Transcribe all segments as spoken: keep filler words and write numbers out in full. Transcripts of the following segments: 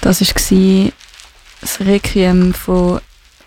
Das war das Requiem von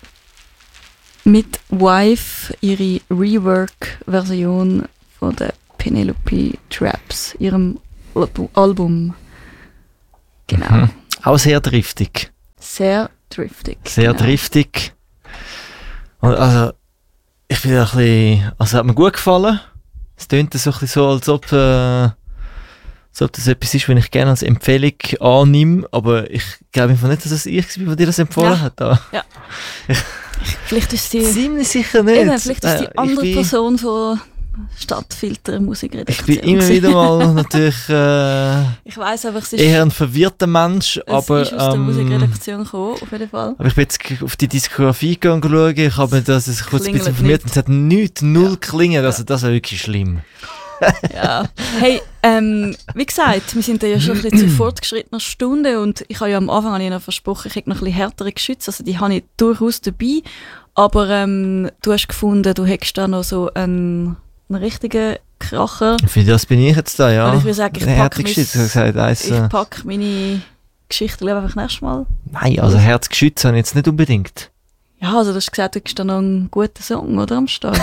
Midwife, ihre Rework-Version von der Penelope Traps, ihrem Albu- Album. Genau. Mhm. Auch sehr driftig. Sehr driftig. Sehr genau. driftig. Und also, ich bin ein bisschen, also hat mir gut gefallen. Es tönt so ein bisschen so, als ob, äh, als ob das etwas ist, was ich gerne als Empfehlung annehme, aber ich glaube einfach nicht, dass es ich war, der dir das empfohlen Ja. hat. Aber Ja. Vielleicht ist die, ziemlich sicher nicht. eben, vielleicht ist die Äh, ich andere bin- Person von Stadtfilter Musikredaktion. Ich bin immer gewesen. wieder mal natürlich äh, Ich weiss einfach, es ist, eher ein verwirrter Mensch, es aber, ist aus der ähm, Musikredaktion gekommen, auf jeden Fall. aber ich bin jetzt auf die Diskografie gegangen schauen, ich habe mir das jetzt kurz ein Klingelt bisschen informiert nicht. und es hat nichts, null Ja. klingelt, also das war wirklich schlimm. Ja. Hey, ähm, wie gesagt, wir sind ja schon ein bisschen zu fortgeschrittener Stunde und ich habe ja am Anfang habe ich noch versprochen, ich hätte noch ein bisschen härtere Geschütze, also die habe ich durchaus dabei, aber ähm, du hast gefunden, du hättest da noch so einen, einen richtigen Kracher. Für das bin ich jetzt da, ja. Und ich würde sagen, ich Ein packe Herzgeschütz, mein- ich habe gesagt, eins, äh, Ich packe meine Geschichte lieber einfach nächstes Mal. nein, also Herzgeschütz habe ich jetzt nicht unbedingt. Ja, also du hast gesagt, du hast da noch einen guten Song, oder, am Start?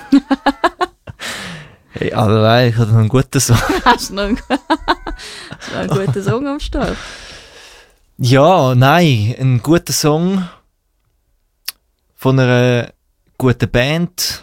Hey, also nein, ich habe noch einen guten Song. Hast du noch einen, hast du noch einen guten Song am Start? Ja, nein, ein guter Song von einer guten Band.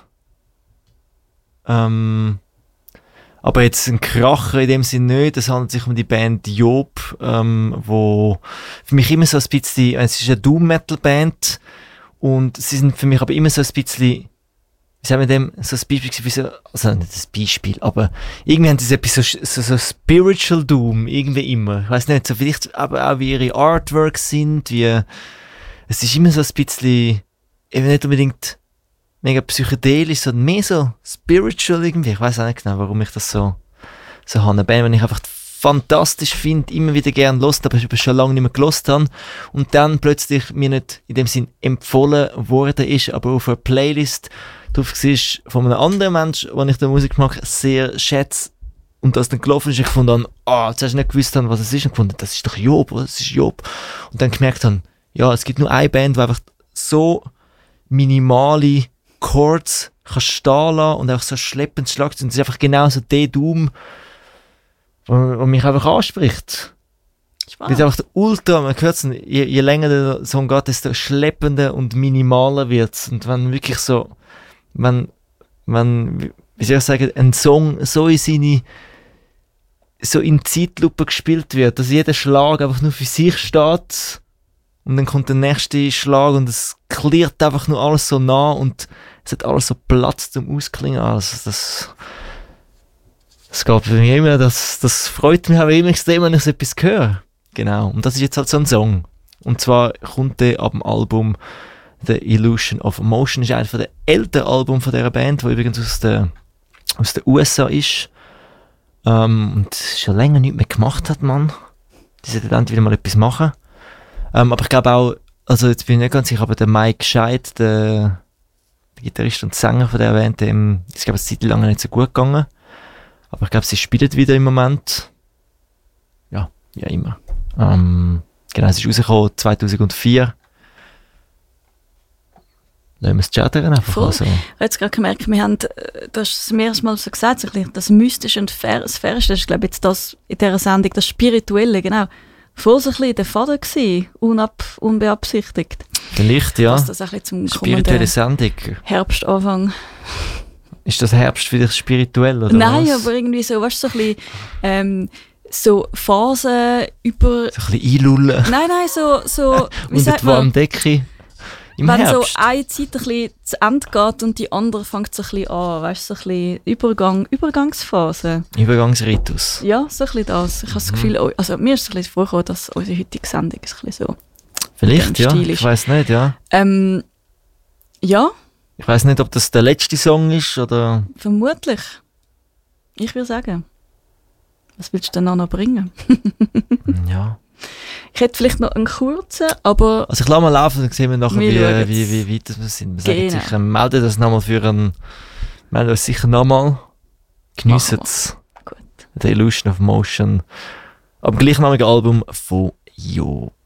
Ähm, aber jetzt ein Kracher in dem Sinne nicht. Es handelt sich um die Band Job, ähm, wo für mich immer so ein bisschen, es ist eine Doom-Metal-Band und sie sind für mich aber immer so ein bisschen, wie sagen wir dem, so ein Beispiel, wie so, also nicht ein Beispiel, aber irgendwie haben sie etwas so, so, so Spiritual Doom, irgendwie immer. Ich weiss nicht, so vielleicht aber auch wie ihre Artworks sind, wie, es ist immer so ein bisschen, eben nicht unbedingt mega psychedelisch, sondern mehr so spiritual irgendwie. Ich weiss auch nicht genau, warum ich das so, so habe. Eine Band, die ich einfach fantastisch finde, immer wieder gerne lost, aber ich schon lange nicht mehr gelost habe. Und dann plötzlich mir nicht in dem Sinn empfohlen worden ist, aber auf einer Playlist drauf war von einem anderen Mensch, den ich die Musik mag, sehr schätze. Und das dann gelaufen ist, ich gefunden habe, ah, zuerst nicht gewusst habe, was es ist, und gefunden, das ist doch Job, oder? Das ist Job. Und dann gemerkt habe, ja, es gibt nur eine Band, die einfach so minimale Chords kann stehen lassen und auch so schleppend schlagt. Und es ist einfach genau so der Doom, der mich einfach anspricht. Weil es einfach der Ultra, man hört es, je, je länger der Song geht, desto schleppender und minimaler wird es. Und wenn wirklich so, wenn, wenn, wie soll ich sagen, ein Song so in seine, so in Zeitlupe gespielt wird, dass jeder Schlag einfach nur für sich steht und dann kommt der nächste Schlag und es klirrt einfach nur alles so nah und es hat alles so Platz zum Ausklingen. Also das, das geht für mich immer, das, das freut mich aber immer extrem, wenn ich so etwas höre. Genau, und das ist jetzt halt so ein Song. Und zwar kommt der ab dem Album The Illusion of Motion, ist einer der älteren Alben von dieser Band, die übrigens aus den aus den U S A ist. Ähm, und schon länger nichts mehr gemacht hat, man. Die sollten dann wieder mal etwas machen. Ähm, aber ich glaube auch, also jetzt bin ich nicht ganz sicher, aber der Mike Scheid, der, der Gitarrist und Sänger von der Band, dem ist glaube ich eine Zeit lang nicht so gut gegangen. Aber ich glaube, sie spielen wieder im Moment. Ja, ja immer. Ähm, genau, es ist rausgekommen zweitausendvier. Lassen wir es chattern einfach. Voll. Also. Ich habe jetzt gerade gemerkt, wir haben, äh, du hast es mehrmals mal so gesagt, so ein bisschen das Mystische und Fair, Sphärische, das ist glaube ich jetzt das in dieser Sendung, das Spirituelle, genau. Voll so ein bisschen der Faden gewesen, unab, unbeabsichtigt. Vielleicht, ja. Dass das ein bisschen zum Spirituelle kommenden Sendung. Herbstanfang. Ist das Herbst für dich spirituell, oder Nein, was? aber irgendwie so, weißt du, so ein bisschen, ähm, so Phasen über... So ein bisschen einlullen. Nein, nein, so, so wie Unter sagt die man, warme Decke. Im wenn Herbst. so eine Zeit ein bisschen zu Ende geht und die andere fängt so ein bisschen an, weißt du, so ein bisschen Übergang, Übergangsphase. Übergangsritus. Ja, so ein bisschen das. Ich habe das Gefühl, oh, also mir ist es ein bisschen vorgekommen, dass unsere heutige Sendung ist ein bisschen so. Vielleicht, dem ja. Stil Ich ist. weiß nicht, ja. Ähm, ja, Ich weiß nicht, ob das der letzte Song ist, oder... vermutlich. Ich würde sagen. Was willst du denn noch bringen? ja. Ich hätte vielleicht noch einen kurzen, aber Also ich lasse mal laufen, dann sehen wir nachher, Wir wie, schauen wie, es. wie weit wir sind. Wir sagen Genau. sicher, melden das nochmal für einen... Melden uns sicher nochmal. Geniessen Machen es. gut. The Illusion of Motion. Am gleichnamigen Album von Job.